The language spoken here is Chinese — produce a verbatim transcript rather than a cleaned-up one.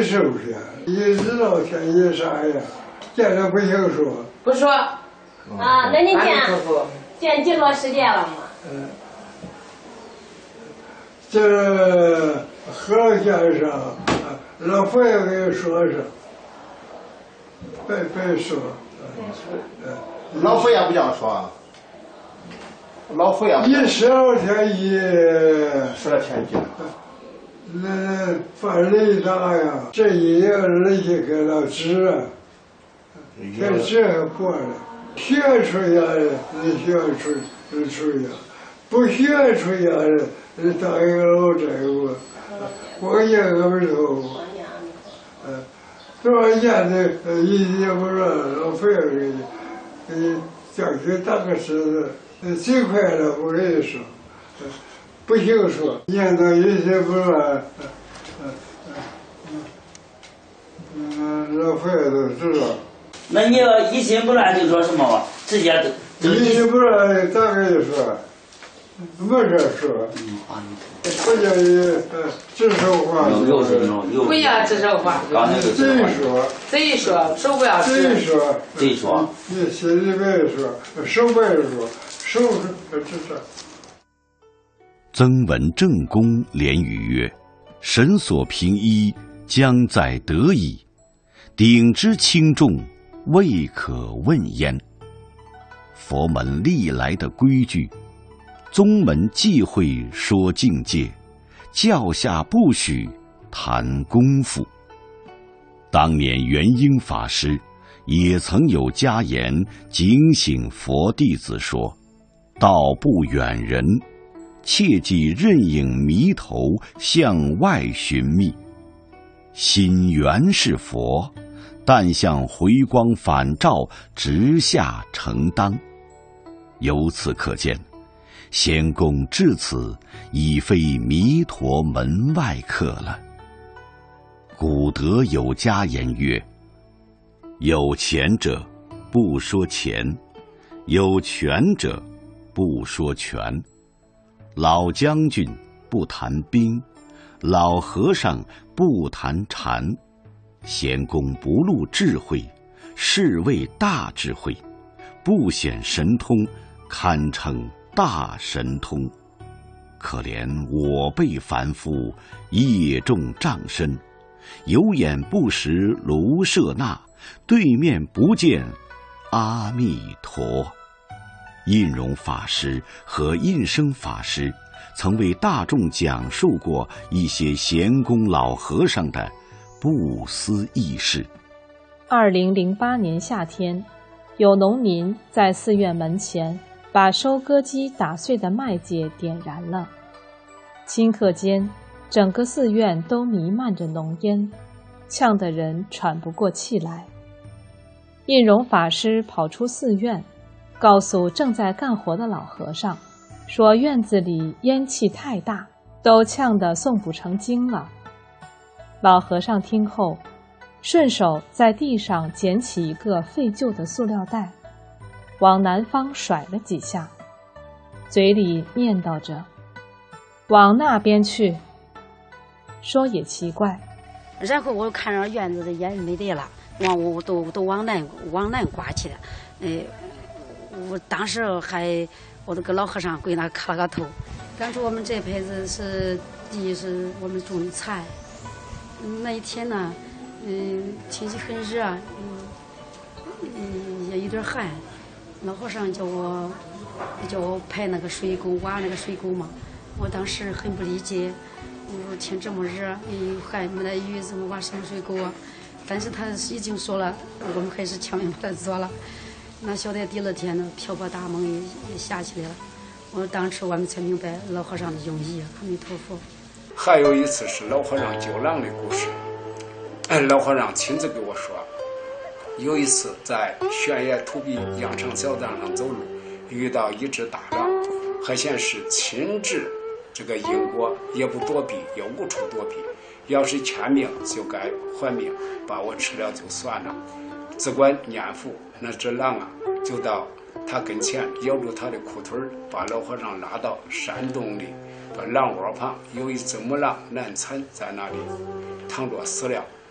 接受去，一知道天一啥呀，见了不行说。 不说。 啊，那你见见几多时间了嘛？ 嗯，这何先生，老佛爷给你说说，别别说。 老佛爷不这样说。老佛爷一十二天一十二天一。 那犯雷大呀，这一夜那些给他治啊，给治过了，学出来了，你学出出呀，不学出来了，你当一个老债务，光年个不头，嗯，多少年的一年不说老费给你，给你叫去当个狮子，最快了我跟你说。不行说，念到一些不乱，嗯嗯嗯，老佛爷都知道。 那你要一心不乱就说什么吧？直接都。 一心不乱，咋跟你说？没事说。嗯啊，不叫你指手画脚。 有有有。 不要指手画脚。 贼说。 贼说，手不要指。 贼说。 贼说。 你心里别说，手别说，手指着。 曾闻正公连语曰：“神所凭依，将在得矣。鼎之轻重，未可问焉。”佛门历来的规矩，宗门忌讳说境界，教下不许谈功夫。当年元英法师也曾有家言警醒佛弟子说：“道不远人，切忌任影迷头向外寻觅。心原是佛，但向回光返照直下承当。”由此可见，仙公至此已非弥陀门外客了。古德有家言曰：“有钱者不说钱，有权者不说权。老将军不谈兵，老和尚不谈禅。仙公不露智慧，是谓大智慧；不显神通，堪称大神通。可怜我辈凡夫，业重障身，有眼不识卢舍那，对面不见阿弥陀。”印容法师和印生法师曾为大众讲述过一些贤公老和尚的不思议事。 二零零八年夏天，有农民在寺院门前把收割机打碎的麦秸点燃了，顷刻间，整个寺院都弥漫着浓烟，呛得人喘不过气来。印容法师跑出寺院，告诉正在干活的老和尚，说院子里烟气太大，都呛得诵不成经了。老和尚听后，顺手在地上捡起一个废旧的塑料袋，往南方甩了几下，嘴里念叨着：“往那边去。”说也奇怪， 然后我看着院子的烟没得了，往我都都往南往南刮去了，哎。我当时还，我那个老和尚跪那磕了个头，感觉我们这辈子是地是我们种的菜。那一天呢，嗯，天气很热，嗯，嗯也有点寒。老和尚叫我叫我排那个水沟，挖那个水沟嘛。我当时很不理解，我说天这么热，又寒没得雨，怎么挖什么水沟啊？但是他已经说了，我们还是强行把它做了。那晓得第二天呢，瓢泼大梦也也下起来了。我当时我们才明白老和尚的用意。阿弥陀佛。 还有一次是老和尚救狼的故事，老和尚亲自给我说，有一次在悬崖土壁羊肠小道上走路，遇到一只大狼，还显示亲治这个因果，也不躲避，也无处躲避。要是欠命就该还命，把我吃了就算了。只管念佛，那只狼啊，就到他跟前咬住他的裤腿，把老和尚拉到山洞里，把狼窝旁有一只母狼难产在那里躺着死了。